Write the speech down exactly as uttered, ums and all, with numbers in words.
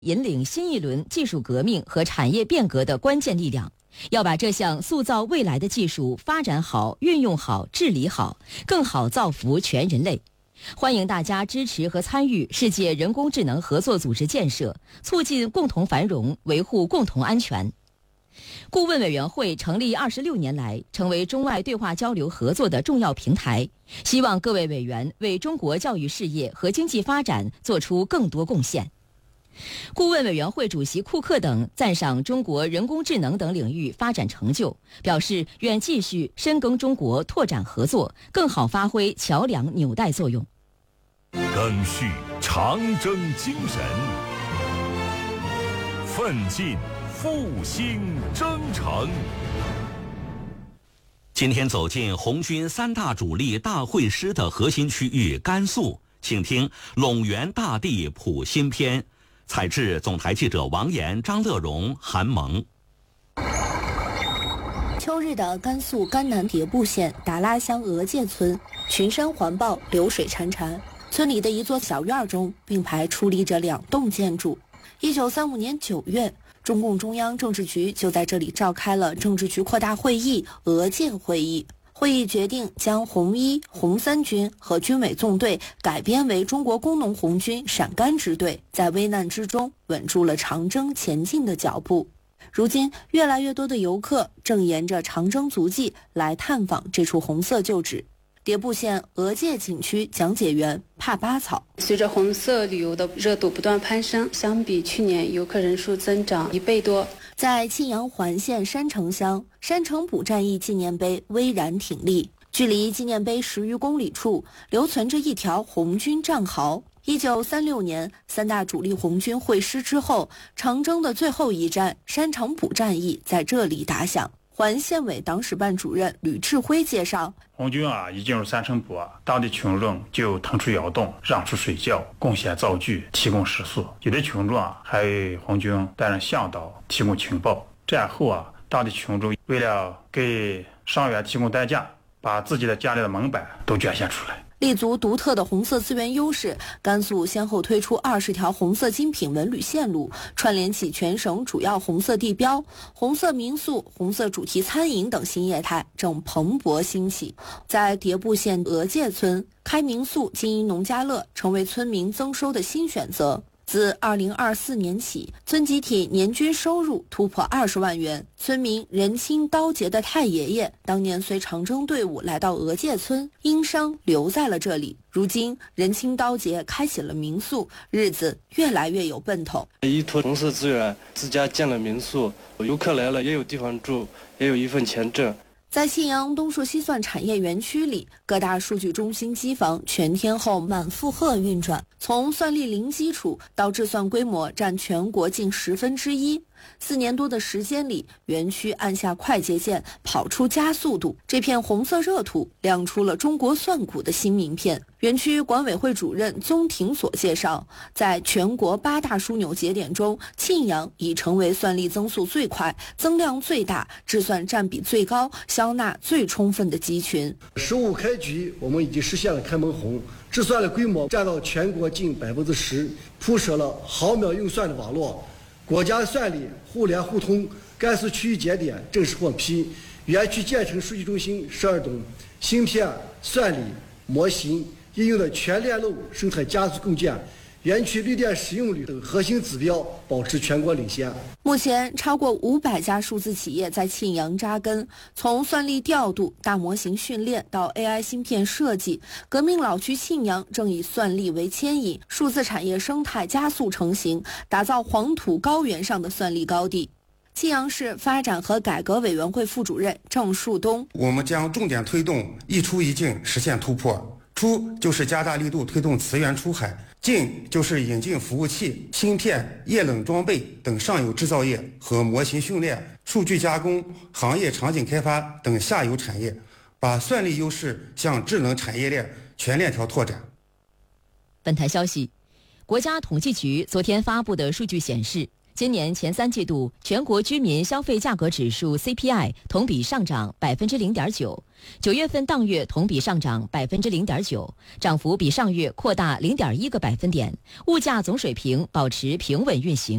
引领新一轮技术革命和产业变革的关键力量，要把这项塑造未来的技术发展好、运用好、治理好，更好造福全人类。欢迎大家支持和参与世界人工智能合作组织建设，促进共同繁荣，维护共同安全。顾问委员会成立二十六年来，成为中外对话交流合作的重要平台，希望各位委员为中国教育事业和经济发展做出更多贡献。顾问委员会主席库克等赞赏中国人工智能等领域发展成就，表示愿继续深耕中国，拓展合作，更好发挥桥梁纽带作用。 赓续长征精神，奋进复兴征程。 今天走进红军三大主力大会师的核心区域甘肃，请听《陇源大地谱新篇》。采制总台记者王岩、张乐荣、韩萌。 秋日的甘肃甘南迭部县达拉乡额界村，群山环抱，流水潺潺。村里的一座小院中并排矗立着两栋建筑。一九三五年九月，中共中央政治局就在这里召开了政治局扩大会议额界会议。会议决定将红一、红三军和军委纵队改编为中国工农红军陕甘支队，在危难之中稳住了长征前进的脚步。如今，越来越多的游客正沿着长征足迹来探访这处红色旧址。迭部县额界景区讲解员帕巴草： 随着红色旅游的热度不断攀升，相比去年游客人数增长一倍多。 在沁阳环县山城乡，山城堡战役纪念碑巍然挺立，距离纪念碑十余公里处留存着一条红军战壕。一九三六年，三大主力红军会师之后，长征的最后一战山城堡战役在这里打响。环县委党史办主任吕志辉介绍： 红军啊一进入山城堡啊，当地群众就腾出窑洞，让出水窖，贡献灶具，提供食宿。有的群众啊还为红军担任向导，提供情报。战后啊，当地群众为了给伤员提供担架，把自己的家里的门板都捐献出来。 立足独特的红色资源优势，甘肃先后推出二十条红色精品文旅线路，串联起全省主要红色地标、红色民宿、红色主题餐饮等新业态正蓬勃兴起。在迭部县额界村，开民宿经营农家乐成为村民增收的新选择。自二零二四年起，村集体年均收入突破二十万元。村民任清刀节的太爷爷当年随长征队伍来到额界村，因伤留在了这里。如今任清刀节开启了民宿，日子越来越有奔头。 依托红色资源，自家建了民宿，游客来了也有地方住，也有一份钱挣。 在信阳东数西算产业园区里，各大数据中心机房全天候满负荷运转，从算力零基础到制算规模占全国近十分之一。四年多的时间里，园区按下快捷键，跑出加速度。这片红色热土亮出了中国算股的新名片。园区管委会主任宗廷所介绍，在全国八大枢纽节点中，沁阳已成为算力增速最快、增量最大、制算占比最高、消纳最充分的集群。 十五开局，我们已经实现了开门红，制算的规模占到全国近百分之十，铺设了毫秒运算的网络。国家算力互联互通，甘肃区域节点正式获批，园区建成数据中心十二栋，芯片、算力、模型应用的全链路生产加速构建，园区绿电使用率等核心指标保持全国领先。 目前，超过五百家数字企业在沁阳扎根，从算力调度、大模型训练到 A I 芯片设计，革命老区沁阳正以算力为牵引，数字产业生态加速成型，打造黄土高原上的算力高地。沁阳市发展和改革委员会副主任郑树东： 我们将重点推动一出一进实现突破。出就是加大力度推动磁源出海，进就是引进服务器、芯片、液冷装备等上游制造业和模型训练、数据加工、行业场景开发等下游产业，把算力优势向智能产业链全链条拓展。 本台消息，国家统计局昨天发布的数据显示， 今年前三季度，全国居民消费价格指数 C P I 同比上涨百分之零点九，九月份当月同比上涨百分之零点九，涨幅比上月扩大零点一个百分点，物价总水平保持平稳运行。